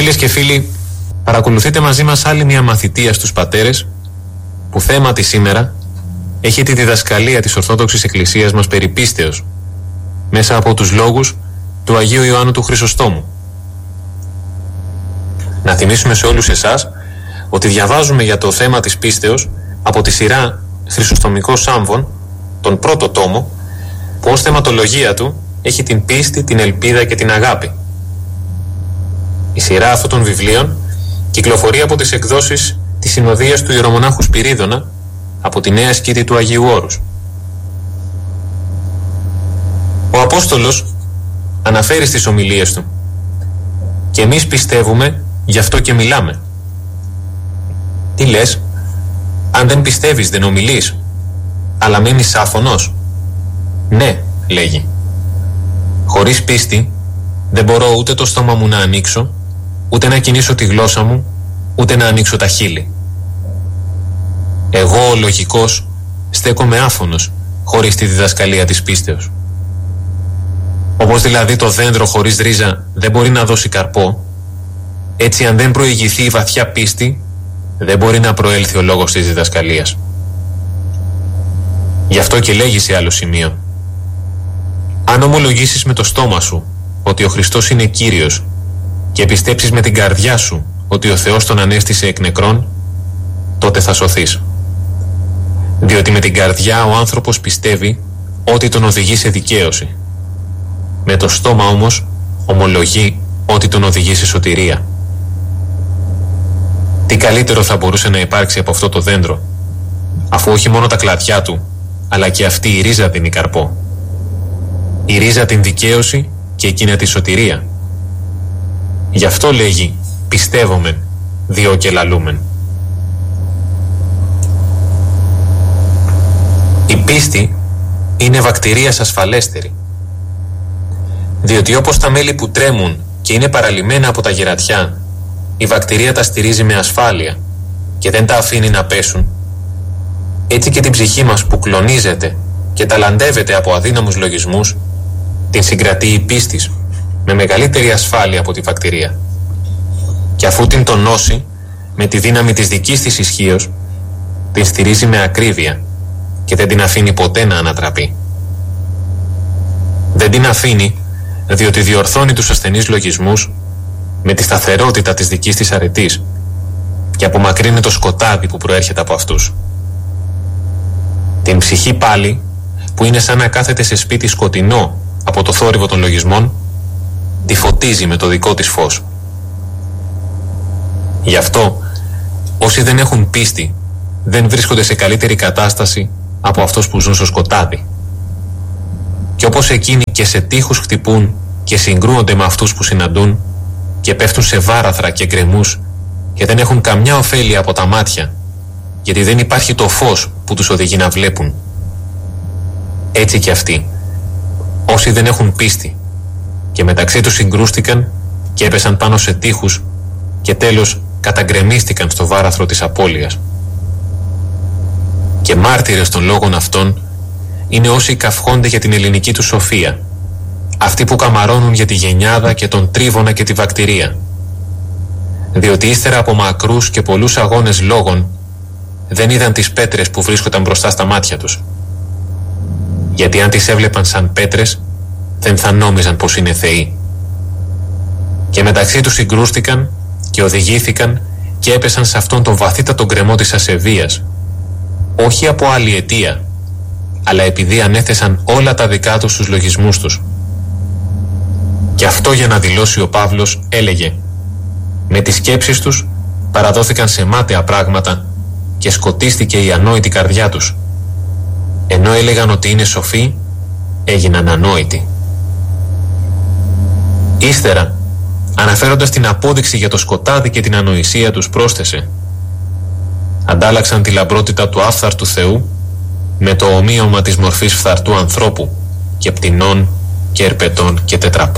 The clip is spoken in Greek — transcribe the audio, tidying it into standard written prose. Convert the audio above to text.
Φίλες και φίλοι, παρακολουθείτε μαζί μας άλλη μια μαθητεία στους πατέρες που θέμα τη σήμερα έχει τη διδασκαλία της Ορθόδοξης Εκκλησίας μας περί πίστεως μέσα από τους λόγους του Αγίου Ιωάννου του Χρυσοστόμου. Να θυμίσουμε σε όλους εσάς ότι διαβάζουμε για το θέμα της πίστεως από τη σειρά Χρυσοστομικός Σάμβων, τον πρώτο τόμο, που ως θεματολογία του έχει την πίστη, την ελπίδα και την αγάπη. Η σειρά αυτών των βιβλίων κυκλοφορεί από τις εκδόσεις της Συνοδείας του Ιερομονάχου Σπυρίδωνα από τη Νέα Σκήτη του Αγίου Όρους. Ο Απόστολος αναφέρει στις ομιλίες του: «Και εμείς πιστεύουμε, γι' αυτό και μιλάμε». Τι λες? Αν δεν πιστεύεις δεν ομιλείς, αλλά μένεις άφωνος? Ναι, λέγει. Χωρίς πίστη δεν μπορώ ούτε το στόμα μου να ανοίξω, ούτε να κινήσω τη γλώσσα μου, ούτε να ανοίξω τα χείλη. Εγώ ο λογικός στέκομαι άφωνος χωρίς τη διδασκαλία της πίστεως. Όπως δηλαδή το δέντρο χωρίς ρίζα δεν μπορεί να δώσει καρπό, έτσι αν δεν προηγηθεί η βαθιά πίστη δεν μπορεί να προέλθει ο λόγος της διδασκαλίας. Γι' αυτό και λέγει σε άλλο σημείο: αν ομολογήσεις με το στόμα σου ότι ο Χριστός είναι Κύριος και πιστέψεις με την καρδιά σου ότι ο Θεός τον ανέστησε εκ νεκρών, τότε θα σωθείς. Διότι με την καρδιά ο άνθρωπος πιστεύει ότι τον οδηγεί σε δικαίωση. Με το στόμα όμως ομολογεί ότι τον οδηγεί σε σωτηρία. Τι καλύτερο θα μπορούσε να υπάρξει από αυτό το δέντρο, αφού όχι μόνο τα κλαδιά του, αλλά και αυτή η ρίζα δίνει καρπό. Η ρίζα την δικαίωση και εκείνα τη σωτηρία. Γι' αυτό λέγει πιστεύομεν, διό και λαλούμεν. Η πίστη είναι βακτηρίας ασφαλέστερη, διότι όπως τα μέλη που τρέμουν και είναι παραλυμμένα από τα γερατιά, η βακτηρία τα στηρίζει με ασφάλεια και δεν τα αφήνει να πέσουν, έτσι και την ψυχή μας που κλονίζεται και ταλαντεύεται από αδύναμους λογισμούς, την συγκρατεί η πίστης με μεγαλύτερη ασφάλεια από τη βακτηρία. Και αφού την τονώσει με τη δύναμη της δικής της ισχύως, την στηρίζει με ακρίβεια και δεν την αφήνει ποτέ να ανατραπεί. Δεν την αφήνει διότι διορθώνει τους ασθενείς λογισμούς με τη σταθερότητα της δικής της αρετής και απομακρύνει το σκοτάδι που προέρχεται από αυτούς. Την ψυχή πάλι, που είναι σαν να κάθεται σε σπίτι σκοτεινό από το θόρυβο των λογισμών, τη φωτίζει με το δικό της φως. Γι' αυτό όσοι δεν έχουν πίστη δεν βρίσκονται σε καλύτερη κατάσταση από αυτούς που ζουν στο σκοτάδι. Και όπως εκείνοι και σε τείχους χτυπούν και συγκρούονται με αυτούς που συναντούν και πέφτουν σε βάραθρα και γκρεμούς και δεν έχουν καμιά ωφέλεια από τα μάτια, γιατί δεν υπάρχει το φως που τους οδηγεί να βλέπουν, έτσι και αυτοί, όσοι δεν έχουν πίστη και μεταξύ τους συγκρούστηκαν και έπεσαν πάνω σε τείχους και τέλος καταγκρεμίστηκαν στο βάραθρο της απώλειας. Και μάρτυρες των λόγων αυτών είναι όσοι καυχόνται για την ελληνική του σοφία, αυτοί που καμαρώνουν για τη γενιάδα και τον τρίβωνα και τη βακτηρία, διότι ύστερα από μακρούς και πολλούς αγώνες λόγων δεν είδαν τις πέτρες που βρίσκονταν μπροστά στα μάτια τους, γιατί αν τις έβλεπαν σαν πέτρες δεν θα νόμιζαν πως είναι θεοί. Και μεταξύ τους συγκρούστηκαν και οδηγήθηκαν και έπεσαν σε αυτόν τον βαθύτατο γκρεμό της ασεβίας, όχι από άλλη αιτία, αλλά επειδή ανέθεσαν όλα τα δικά τους στους λογισμούς τους. Και αυτό για να δηλώσει ο Παύλος έλεγε: με τις σκέψεις τους παραδόθηκαν σε μάταια πράγματα και σκοτίστηκε η ανόητη καρδιά τους. Ενώ έλεγαν ότι είναι σοφοί, έγιναν ανόητοι. Ύστερα, αναφέροντας την απόδειξη για το σκοτάδι και την ανοησία τους, πρόσθεσε: αντάλλαξαν τη λαμπρότητα του άφθαρτου Θεού με το ομοίωμα της μορφής φθαρτού ανθρώπου και πτηνών και ερπετών και τετραπών.